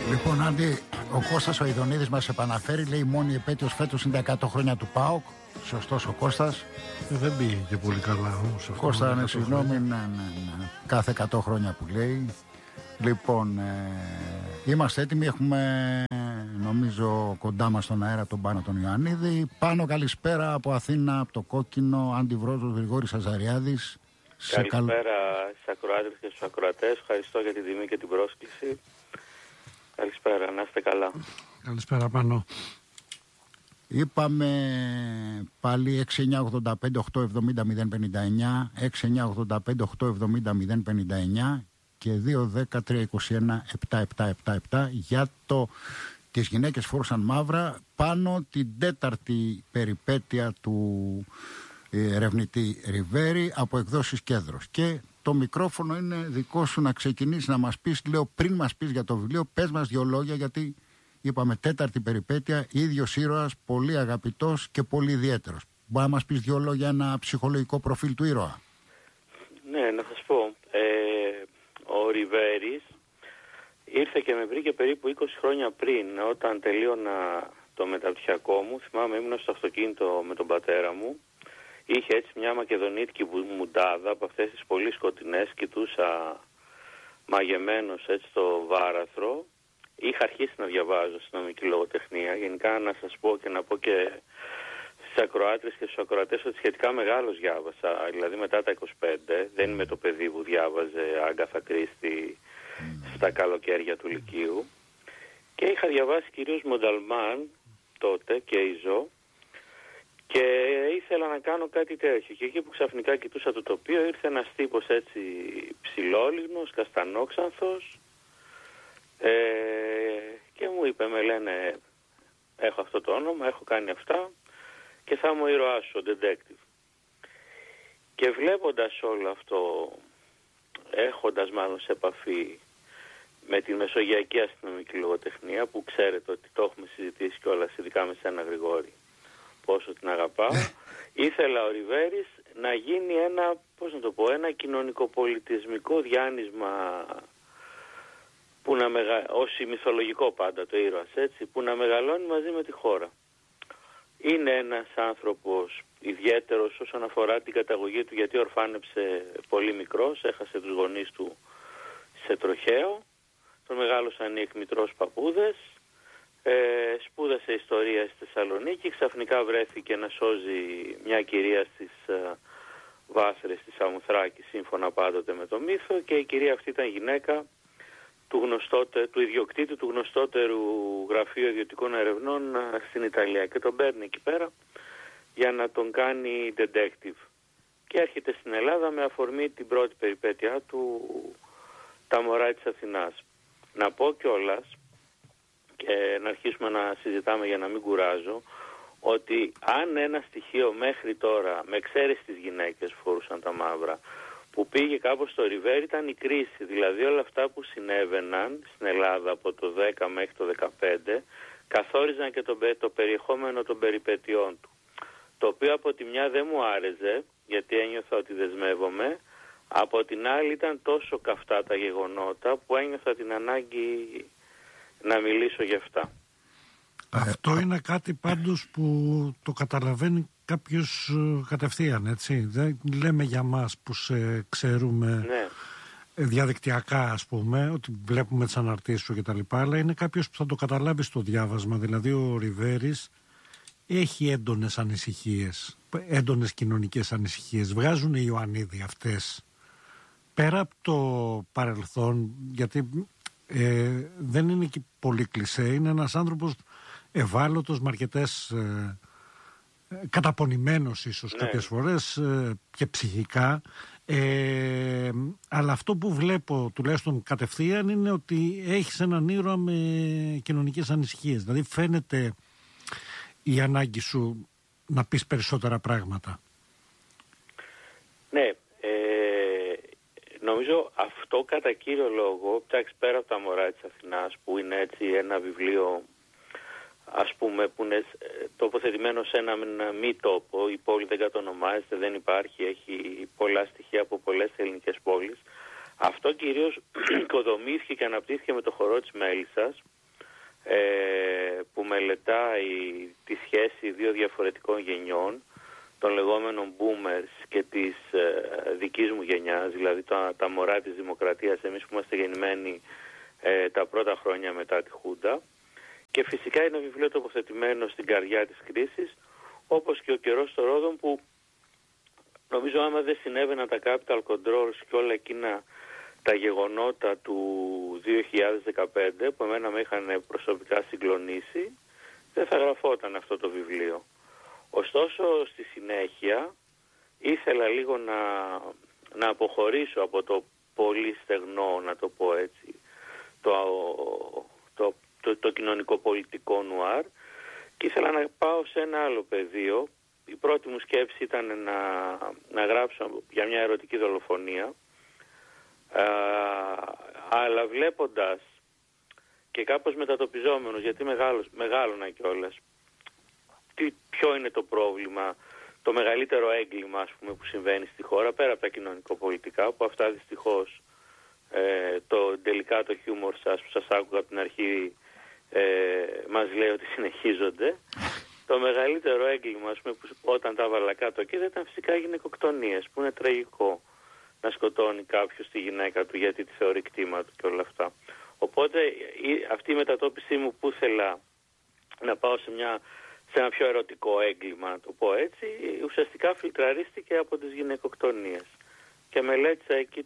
Λοιπόν, Άντι, ο Κώστας ο Ιδονίδης μας επαναφέρει, λέει η μόνη επέτειος φέτος είναι τα 100 χρόνια του ΠΑΟΚ. Σωστός ο Κώστας. Δεν πήγε και πολύ καλά όμως. Κώστα, ναι, συγγνώμη, ναι. Κάθε 100 χρόνια που λέει. Λοιπόν, είμαστε έτοιμοι, έχουμε νομίζω κοντά μας στον αέρα τον Πάνο τον Ιωαννίδη. Πάνο, καλησπέρα από Αθήνα, από το Κόκκινο, Άντι Βρόζος, Γρηγόρης Αζαριάδης. Καλησπέρα στις ακροάτες και στους ακροατές, ευχαριστώ για την τιμή και την πρόσκληση. Καλησπέρα, να είστε καλά. Καλησπέρα Πάνο. Είπαμε πάλι 6985 870 059, 6985 870 059 και 210 321 7777 για το τις γυναίκες φόρουσαν μαύρα, πάνω την τέταρτη περιπέτεια του ερευνητή Ριβέρη από εκδόσεις Κέντρος. Και το μικρόφωνο είναι δικό σου να ξεκινήσει να μας πεις, λέω πριν μας πεις για το βιβλίο, πες μας δυο λόγια, γιατί είπαμε τέταρτη περιπέτεια, ίδιος ήρωας, πολύ αγαπητός και πολύ ιδιαίτερος. Μπορεί να μας πεις δυο λόγια ένα ψυχολογικό προφίλ του ήρωα? Ναι, να σας πω. Ο Ριβέρης ήρθε και με βρήκε περίπου 20 χρόνια πριν, όταν τελείωνα το μεταπτυχιακό μου. Θυμάμαι, ήμουν στο αυτοκίνητο με τον πατέρα μου. Είχε έτσι μια μακεδονίτικη μουντάδα από αυτές τις πολύ σκοτεινές, κοιτούσα μαγεμένος έτσι στο βάραθρο. Είχα αρχίσει να διαβάζω αστυνομική λογοτεχνία. Γενικά να σας πω και να πω και στις ακροάτρες και στους ακροατές ότι σχετικά μεγάλος διάβασα. Δηλαδή μετά τα 25, δεν είμαι το παιδί που διάβαζε Άγκαθα Κρίστη στα καλοκαίρια του Λυκείου. Και είχα διαβάσει κυρίως Μονταλμάν τότε και Ιζό. Και ήθελα να κάνω κάτι τέτοιο. Και εκεί που ξαφνικά κοιτούσα το τοπίο, ήρθε ένας τύπος έτσι ψηλόλιγνος, καστανόξανθος, και μου είπε, με λένε, έχω αυτό το όνομα, έχω κάνει αυτά και θα είμαι ο ήρωάς σου, ο detective. Και βλέποντας όλο αυτό, έχοντας μάλλον σε επαφή με τη μεσογειακή αστυνομική λογοτεχνία, που ξέρετε ότι το έχουμε συζητήσει κιόλας, ειδικά με σένα Γρηγόρη, πόσο την αγαπάω, ήθελα ο Ριβέρης να γίνει ένα, πώς να το πω, ένα κοινωνικοπολιτισμικό διάνυσμα, που να ως μυθολογικό πάντα το ήρωας, έτσι, που να μεγαλώνει μαζί με τη χώρα. Είναι ένας άνθρωπος ιδιαίτερος όσον αφορά την καταγωγή του, γιατί ορφάνεψε πολύ μικρός, έχασε τους γονείς του σε τροχαίο, τον μεγάλωσαν οι εκμητρός παππούδες, σπούδασε ιστορία στη Θεσσαλονίκη, ξαφνικά βρέθηκε να σώζει μια κυρία στις Βάθρες της Σαμοθράκης, σύμφωνα πάντοτε με το μύθο, και η κυρία αυτή ήταν γυναίκα του ιδιοκτήτη του γνωστότερου γραφείου ιδιωτικών ερευνών στην Ιταλία, και τον παίρνει εκεί πέρα για να τον κάνει detective. Και έρχεται στην Ελλάδα με αφορμή την πρώτη περιπέτειά του, τα μωρά της Αθηνάς. Να πω κιόλας, και να αρχίσουμε να συζητάμε για να μην κουράζω, ότι αν ένα στοιχείο μέχρι τώρα, με εξαίρεση τις γυναίκες φορούσαν τα μαύρα, που πήγε κάπως στο Ριβέρι, ήταν η κρίση. Δηλαδή όλα αυτά που συνέβαιναν στην Ελλάδα από το 10 μέχρι το 15 καθόριζαν και το περιεχόμενο των περιπετειών του. Το οποίο από τη μια δεν μου άρεσε, γιατί ένιωθα ότι δεσμεύομαι, από την άλλη ήταν τόσο καυτά τα γεγονότα που ένιωθα την ανάγκη να μιλήσω γι' αυτά. Αυτό είναι κάτι πάντως που το καταλαβαίνει κάποιος κατευθείαν, έτσι. Δεν λέμε για μας που σε ξέρουμε, ναι, διαδικτυακά, ας πούμε, ότι βλέπουμε τις αναρτήσεις σου και τα λοιπά, αλλά είναι κάποιος που θα το καταλάβει στο διάβασμα. Δηλαδή ο Ριβέρης έχει έντονες ανησυχίες, έντονες κοινωνικές ανησυχίες. Βγάζουν οι Ιωαννίδη αυτές πέρα από το παρελθόν, γιατί δεν είναι και πολύ κλισέ, είναι ένας άνθρωπος ευάλωτος, με αρκετές καταπονημένος ίσως, ναι, κάποιες φορές και ψυχικά, αλλά αυτό που βλέπω τουλάχιστον κατευθείαν είναι ότι έχεις έναν ήρωα με κοινωνικές ανησυχίες. Δηλαδή φαίνεται η ανάγκη σου να πεις περισσότερα πράγματα. Ναι, νομίζω αυτό κατά κύριο λόγο, πέρα από τα μωρά της Αθηνάς, που είναι έτσι ένα βιβλίο, ας πούμε, που είναι τοποθετημένο σε ένα μη τόπο, η πόλη δεν κατονομάζεται, δεν υπάρχει, έχει πολλά στοιχεία από πολλές ελληνικές πόλεις. Αυτό κυρίως οικοδομήθηκε και αναπτύχθηκε με το χορό της Μέλισσας, που μελετάει τη σχέση δύο διαφορετικών γενιών, των λεγόμενων boomers και της δικής μου γενιάς, δηλαδή τα μωρά της δημοκρατίας, εμείς που είμαστε γεννημένοι τα πρώτα χρόνια μετά τη Χούντα. Και φυσικά είναι ένα βιβλίο τοποθετημένο στην καρδιά της κρίσης, όπως και ο καιρός των Ρόδων, που νομίζω άμα δεν συνέβαιναν τα capital controls και όλα εκείνα τα γεγονότα του 2015 που εμένα με είχαν προσωπικά συγκλονίσει, δεν θα γραφόταν αυτό το βιβλίο. Ωστόσο, στη συνέχεια ήθελα λίγο να αποχωρήσω από το πολύ στεγνό, να το πω έτσι, το κοινωνικό-πολιτικό νουάρ, και ήθελα να πάω σε ένα άλλο πεδίο. Η πρώτη μου σκέψη ήταν να γράψω για μια ερωτική δολοφονία, αλλά βλέποντας και κάπως μετατοπιζόμενος, γιατί μεγάλωνα κιόλας, ποιο είναι το πρόβλημα, το μεγαλύτερο έγκλημα, ας πούμε, που συμβαίνει στη χώρα, πέρα από τα κοινωνικοπολιτικά, που αυτά δυστυχώς τελικά το χιούμορ σας που σας άκουγα από την αρχή μας λέει ότι συνεχίζονται. Το μεγαλύτερο έγκλημα, ας πούμε, που όταν τα έβαλα κάτω εκεί, δεν ήταν φυσικά γυναικοκτονίες, που είναι τραγικό να σκοτώνει κάποιος τη γυναίκα του γιατί τη θεωρεί κτήμα του και όλα αυτά. Οπότε αυτή η μετατόπιση μου που ήθελα να πάω σε ένα πιο ερωτικό έγκλημα, να το πω έτσι, ουσιαστικά φιλτραρίστηκε από τις γυναικοκτονίες. Και μελέτησα εκεί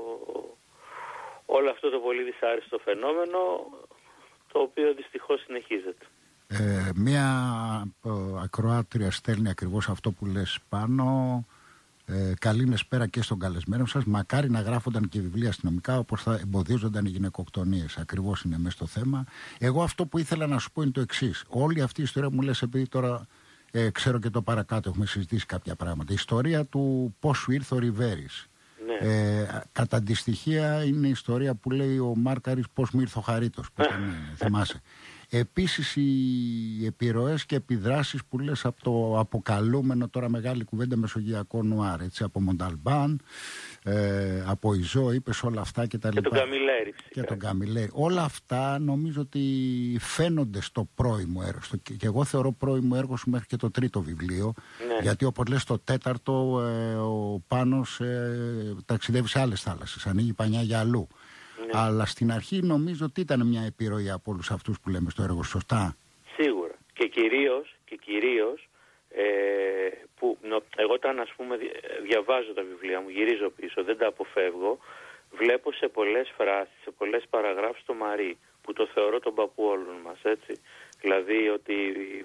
όλο αυτό το πολύ δυσάρεστο φαινόμενο, το οποίο δυστυχώς συνεχίζεται. Μία ακροάτρια στέλνει ακριβώς αυτό που λες πάνω. Καλή σπέρα και στον καλεσμένο σας. Μακάρι να γράφονταν και βιβλία αστυνομικά όπως θα εμποδίζονταν οι γυναικοκτονίες. Ακριβώς είναι μέσα στο θέμα. Εγώ αυτό που ήθελα να σου πω είναι το εξής. Όλη αυτή η ιστορία μου λες, επειδή τώρα ξέρω και το παρακάτω, έχουμε συζητήσει κάποια πράγματα. Η ιστορία του πώς σου ήρθε ο Ριβέρης. Ναι. Κατά αντιστοιχεία είναι η ιστορία που λέει ο Μάρκαρης πώς μου ήρθε ο Χαρίτος. Θυμάσαι. Επίσης οι επιρροές και επιδράσεις που λες από το αποκαλούμενο τώρα μεγάλη κουβέντα μεσογειακό νουάρ, έτσι, από Μονταλμπάν, από Ιζό, είπες όλα αυτά και τα λοιπά. Και τον Καμιλέρη. Και τον Καμιλέρη. Όλα αυτά νομίζω ότι φαίνονται στο πρώιμο έργο. Και εγώ θεωρώ πρώιμο έργο σου μέχρι και το τρίτο βιβλίο. Ναι. Γιατί όπως λες το τέταρτο ο Πάνος ταξιδεύει σε άλλες θάλασσες, ανοίγει πανιά για αλλού. Ναι. Αλλά στην αρχή νομίζω ότι ήταν μια επιρροή από όλους αυτούς που λέμε στο έργο, σωστά. Σίγουρα. Και κυρίως που εγώ όταν, ας πούμε, διαβάζω τα βιβλία μου, γυρίζω πίσω, δεν τα αποφεύγω, βλέπω σε πολλές φράσεις, σε πολλές παραγράφους το Μαρί, που το θεωρώ τον παππού όλων μας, έτσι. Δηλαδή ότι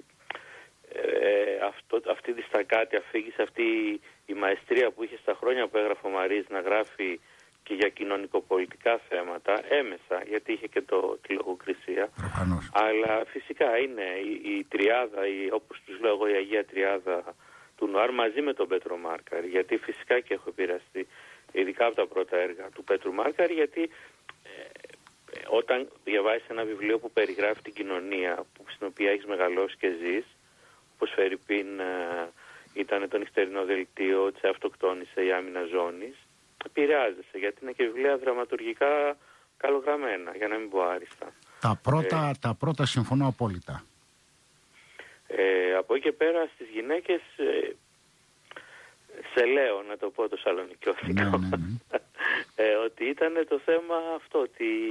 αυτή τη στακάτη αφήγηση, αυτή η μαεστρία που είχε στα χρόνια που έγραφε ο Μαρής να γράφει και για κοινωνικοπολιτικά θέματα, έμεσα, γιατί είχε και τη λογοκρισία. Προφανώς. Αλλά φυσικά είναι η τριάδα, όπως τους λέω εγώ, η Αγία Τριάδα του Νουάρ, μαζί με τον Πέτρο Μάρκαρη, γιατί φυσικά και έχω επηρεαστεί, ειδικά από τα πρώτα έργα του Πέτρου Μάρκαρη, γιατί όταν διαβάζεις ένα βιβλίο που περιγράφει την κοινωνία στην οποία έχεις μεγαλώσει και ζεις, όπως Φερρυπίν ήταν το νυχτερινό δελτίο, «Τσε αυτοκτόνησε η άμυνα ζώνης», επηρεάζεσαι, γιατί είναι και βιβλία δραματουργικά καλογραμμένα, για να μην πω άριστα. Τα πρώτα συμφωνώ απόλυτα. Από εκεί και πέρα στις γυναίκες σε λέω, να το πω το σαλονικιώτικο, ότι ήταν το θέμα αυτό,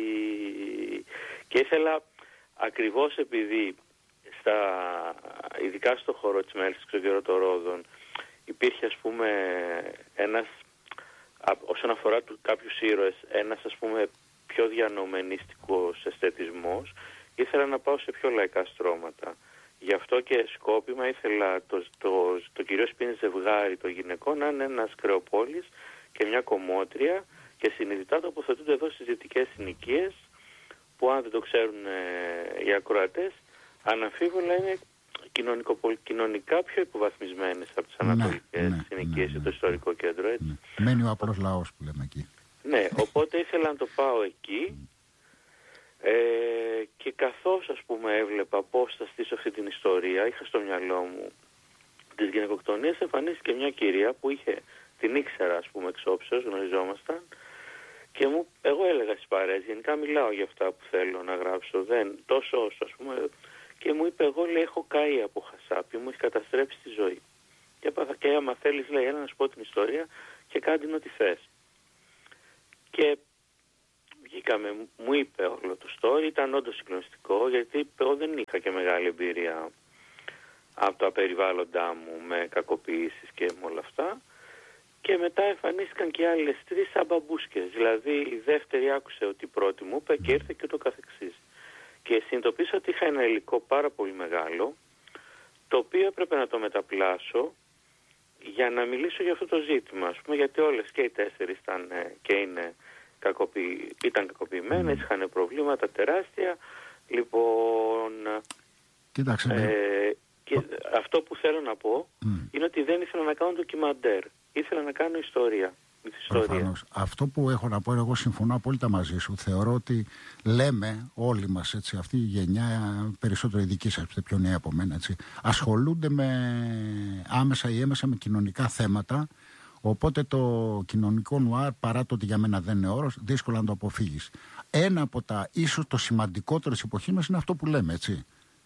και ήθελα ακριβώς επειδή ειδικά στο χώρο της Μέλισσης, στον καιρό των Ρόδων, υπήρχε, ας πούμε, ένας, όσον αφορά κάποιους ήρωες, ένας, ας πούμε, πιο διανομενιστικός αισθετισμός, ήθελα να πάω σε πιο λαϊκά στρώματα. Γι' αυτό και σκόπιμα ήθελα το κυρίως σπίτι ζευγάρι των γυναικών να είναι ένας κρεοπόλης και μια κομμότρια, και συνειδητά τοποθετούνται εδώ στις δυτικές συνοικίες, που αν δεν το ξέρουν οι ακροατές, αναμφίβολα είναι κοινωνικά πιο υποβαθμισμένες από τις ανατολικές συνοικίες ή το ιστορικό κέντρο, έτσι. Ναι. Μένει ο απλός λαός που λέμε εκεί. Ναι, οπότε ήθελα να το πάω εκεί, και καθώς, ας πούμε, έβλεπα πώς θα στήσω αυτή την ιστορία, είχα στο μυαλό μου τις γυναικοκτονίες, εμφανίστηκε μια κυρία που την ήξερα, ας πούμε, εξ όψεως, γνωριζόμασταν, Και εγώ έλεγα στις παρέες, γενικά μιλάω για αυτά που θέλω να γράψω, δεν τόσο όσο, ας πούμε, και μου είπε, εγώ λέει έχω καεί από χασάπι, μου έχει καταστρέψει τη ζωή. Και άμα θέλεις, λέει, έλα να σου πω την ιστορία και κάντε ό,τι θες. Και βγήκαμε, μου είπε όλο το story, ήταν όντως συγκλονιστικό, γιατί εγώ δεν είχα και μεγάλη εμπειρία από τα περιβάλλοντά μου με κακοποιήσεις και με όλα αυτά. Και μετά εμφανίστηκαν και άλλες 3 σαν μπαμπούσκες. Δηλαδή η δεύτερη άκουσε ότι η πρώτη μου είπε και ήρθε και ούτω καθεξής. Και συνειδητοποίησα ότι είχα ένα υλικό πάρα πολύ μεγάλο, το οποίο έπρεπε να το μεταπλάσω για να μιλήσω για αυτό το ζήτημα. Ας πούμε, γιατί όλες και οι 4 ήταν και ήταν κακοποιημένες, είχαν προβλήματα τεράστια. Λοιπόν, κοίταξε, και αυτό που θέλω να πω είναι ότι δεν ήθελα να κάνω ντοκιμαντέρ. Ήθελα να κάνω ιστορία. Προφανώς. Αυτό που έχω να πω, εγώ συμφωνώ απόλυτα μαζί σου. Θεωρώ ότι λέμε όλοι μας, έτσι, αυτή η γενιά, περισσότερο η δική σας, πιο νέα από μένα, έτσι, ασχολούνται άμεσα ή έμεσα με κοινωνικά θέματα. Οπότε το κοινωνικό νουάρ, παρά το ότι για μένα δεν είναι όρος, δύσκολα να το αποφύγεις. Ένα από τα ίσως το σημαντικότερο της εποχής μας είναι αυτό που λέμε, έτσι.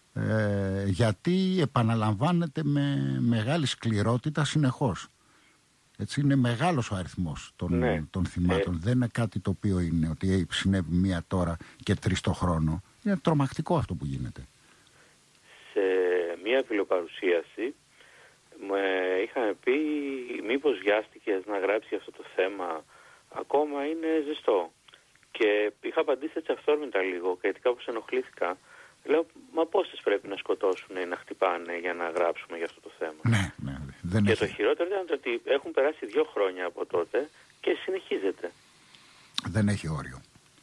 Γιατί επαναλαμβάνεται με μεγάλη σκληρότητα συνεχώς. Έτσι, είναι μεγάλος ο αριθμός των θυμάτων. Δεν είναι κάτι το οποίο είναι ότι συνέβη 1 τώρα και 3 το χρόνο. Είναι τρομακτικό αυτό που γίνεται. Σε μια φιλοπαρουσίαση μου είχαν πει, μήπως βιάστηκες να γράψει αυτό το θέμα, ακόμα είναι ζεστό. Και είχα απαντήσει έτσι αυθόρμητα λίγο, γιατί κάπως ενοχλήθηκα. Λέω, μα πόσες πρέπει να σκοτώσουν ή να χτυπάνε για να γράψουμε για αυτό το θέμα. Ναι, δεν και έχει. Το χειρότερο ήταν ότι έχουν περάσει 2 χρόνια από τότε και συνεχίζεται. Δεν έχει όριο.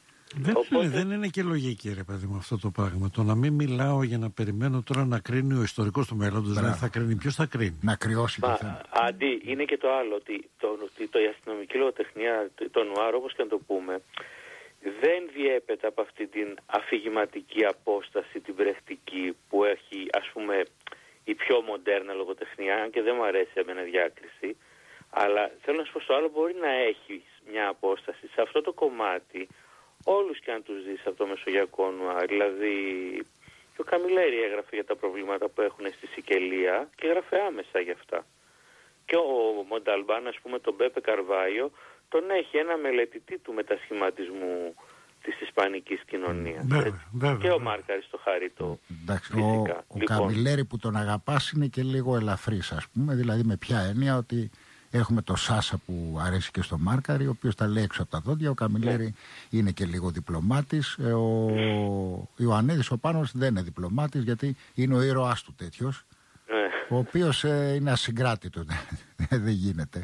Δεν είναι και λογική, ρε παιδί μου, αυτό το πράγμα. Το να μην μιλάω για να περιμένω τώρα να κρίνει ο ιστορικός του μέλλοντος, δηλαδή θα κρίνει. Ποιος θα κρίνει? Να κρυώσει το θέμα. Αντί, είναι και το άλλο, ότι η αστυνομική λογοτεχνία, το νουάρ, όπως και να το πούμε, δεν διέπεται από αυτή την αφηγηματική απόσταση, την βρεχτική που έχει, ας πούμε, η πιο μοντέρνα λογοτεχνία, αν και δεν μου αρέσει εμένα διάκριση, αλλά θέλω να σου πω, στο άλλο μπορεί να έχει μια απόσταση. Σε αυτό το κομμάτι, όλους και αν τους δεις από το μεσογειακό νουάρ, δηλαδή και ο Καμιλέρη έγραφε για τα προβλήματα που έχουν στη Σικελία και έγραφε άμεσα γι' αυτά. Και ο Μονταλμπάν, ας πούμε, τον Πέπε Καρβάιο, τον έχει ένα μελετητή του μετασχηματισμού της ισπανικής κοινωνίας. Και ο Μάρκαρης το Χαρίτο. Ο Καμιλέρη που τον αγαπάς είναι και λίγο ελαφρύς, ας πούμε, δηλαδή με ποια έννοια? Ότι έχουμε το Σάσα που αρέσει και στο Μάρκαρη, ο οποίος τα λέει έξω από τα δόντια. Ο Καμιλέρη είναι και λίγο διπλωμάτης. Ο Ιωαννίδης ο Πάνος δεν είναι διπλωμάτης, γιατί είναι ο ήρωάς του τέτοιος, ο οποίος είναι ασυγκράτητος. Δεν γίνεται.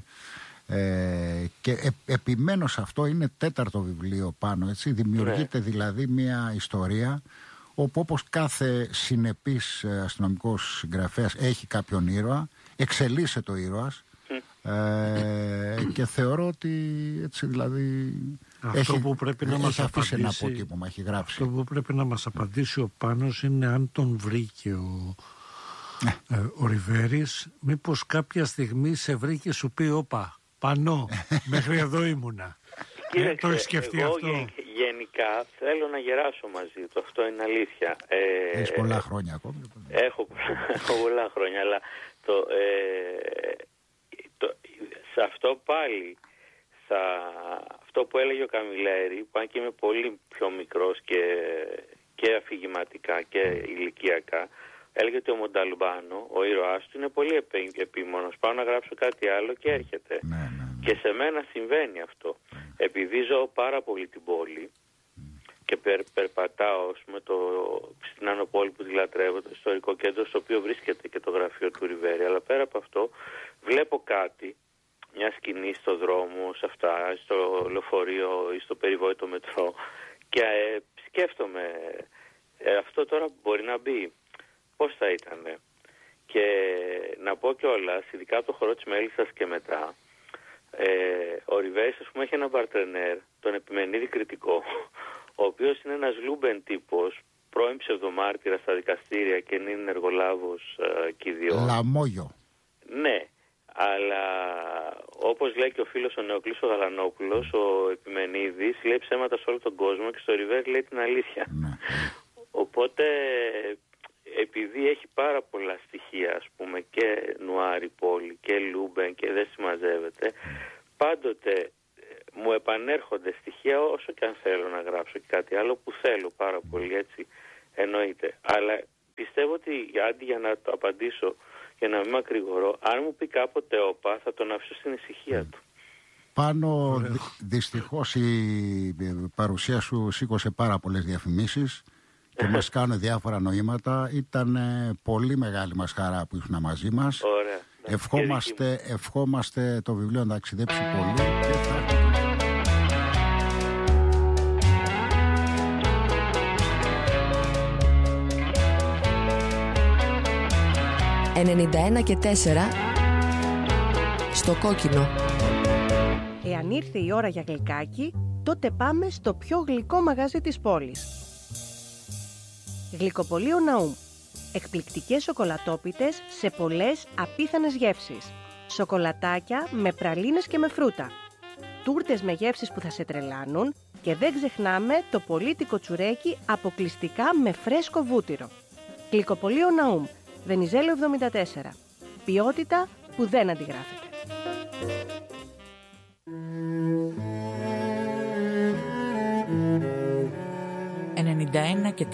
Και επιμένω σε αυτό, είναι 4ο βιβλίο πάνω, έτσι. Δημιουργείται δηλαδή μια ιστορία όπου, όπως κάθε συνεπής αστυνομικός συγγραφέας, έχει κάποιον ήρωα, εξελίσσεται ο ήρωας, και θεωρώ ότι έτσι, δηλαδή αυτό που πρέπει να μας αφήσει ένα αποτύπωμα, έχει γράψει. Αυτό που πρέπει να μας απαντήσει ο Πάνος είναι αν τον βρήκε ο Ριβέρης, μήπως κάποια στιγμή σε βρήκε, σου πει όπα, Πανώ, μέχρι εδώ ήμουνα. Το έχεις σκεφτεί αυτό? Γενικά θέλω να γεράσω μαζί του, αυτό είναι αλήθεια. Έχεις πολλά χρόνια ακόμη? Έχω πολλά χρόνια, αλλά σε αυτό πάλι, αυτό που έλεγε ο Καμιλέρη, που αν και είμαι πολύ πιο μικρός και αφηγηματικά και ηλικιακά, έλεγε ότι ο Μονταλμπάνο, ο ήρωάς του, είναι πολύ επίμονος. Πάω να γράψω κάτι άλλο και έρχεται. Και σε μένα συμβαίνει αυτό. Επειδή ζω πάρα πολύ την πόλη και περπατάω στην Άνω Πόλη που τη λατρεύω, το ιστορικό κέντρο στο οποίο βρίσκεται και το γραφείο του Ριβέρη, αλλά πέρα από αυτό βλέπω κάτι, μια σκηνή στο δρόμο, σε αυτά, στο λεωφορείο ή στο περιβόητο μετρό, και σκέφτομαι, αυτό τώρα μπορεί να μπει, πώς θα ήτανε? Και να πω κιόλας, ειδικά από το χώρο της Μέλισσας και μετά, ο Ριβέρης, ας πούμε, έχει ένα παρτενέρ, τον Επιμενίδη Κριτικό, ο οποίος είναι ένας Λούμπεν τύπος, πρώην ψευδομάρτυρα στα δικαστήρια και είναι εργολάβος και οι δύο. Λαμόγιο. Ναι, Αλλά όπως λέει και ο φίλος ο Νεοκλής ο Γαλανόπουλος, ο Επιμενίδης, λέει ψέματα σε όλο τον κόσμο και στο Ριβέρ λέει την αλήθεια. Οπότε, επειδή έχει πάρα πολλά στοιχεία, ας πούμε, και Νουάρη πόλη και Λούμπεν και δεν συμμαζεύεται, πάντοτε μου επανέρχονται στοιχεία, όσο και αν θέλω να γράψω και κάτι άλλο που θέλω πάρα πολύ, έτσι εννοείται. Αλλά πιστεύω ότι αντί για να το απαντήσω και να μην μακρηγορώ, αν μου πει κάποτε όπα, θα τον αφήσω στην ησυχία του. Πάνω, δυστυχώς η παρουσία σου σήκωσε πάρα πολλές διαφημίσεις και μας κάνουν διάφορα νοήματα. Ήταν πολύ μεγάλη μας χαρά που ήσουν μαζί μας. Ωραία. Ευχόμαστε το βιβλίο να ταξιδέψει πολύ και θα... 91 και 4 στο κόκκινο. Εάν ήρθε η ώρα για γλυκάκι, τότε πάμε στο πιο γλυκό μαγαζί της πόλης. Γλυκοπωλείο Ναούμ. Εκπληκτικές σοκολατόπιτες σε πολλές απίθανες γεύσεις. Σοκολατάκια με πραλίνες και με φρούτα. Τούρτες με γεύσεις που θα σε τρελάνουν και δεν ξεχνάμε το πολύτικο τσουρέκι αποκλειστικά με φρέσκο βούτυρο. Γλυκοπωλείο Ναούμ. Βενιζέλο 74. Ποιότητα που δεν αντιγράφεται. 91 και